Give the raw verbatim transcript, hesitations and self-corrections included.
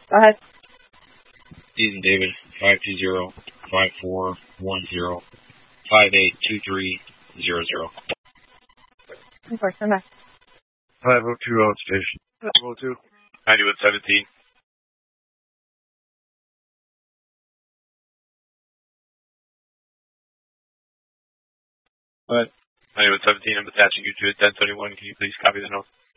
Go ahead. Ethan David, five two zero, five four one zero, five eight two three zero zero. Of course, stand by. five oh two outstation. five oh two. ninety-one seventeen. What? ninety-one seventeen, I'm attaching you to a ten twenty-one. Can you please copy the note?